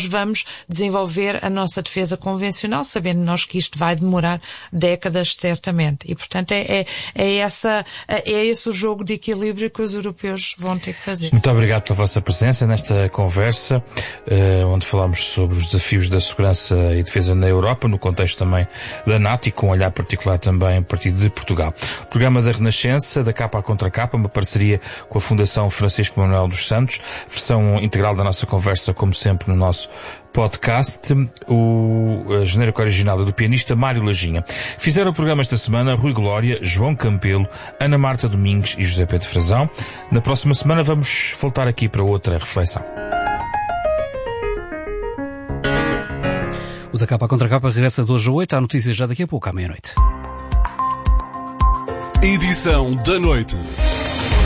vamos desenvolver a nossa defesa convencional, sabendo nós que isto vai demorar décadas, certamente. E, portanto, é esse o jogo de equilíbrio que os europeus vão ter que fazer. Muito obrigado pela vossa presença nesta conversa, onde falamos sobre os desafios da segurança e defesa na Europa, no contexto também da NATO e com um olhar particular também a partir de Portugal. O programa da Renascença, da Capa à Contra Capa, uma parceria com a Fundação Francisco Manuel dos Santos, versão integral da nossa conversa, como sempre, no nosso podcast, a genérica original do pianista Mário Lajinha. Fizeram o programa esta semana Rui Glória, João Campelo, Ana Marta Domingues e José Pedro Frazão. Na próxima semana vamos voltar aqui para outra reflexão. O da Capa à Contra Capa regressa de hoje a 8. Há notícias já daqui a pouco, à meia-noite. Edição da noite.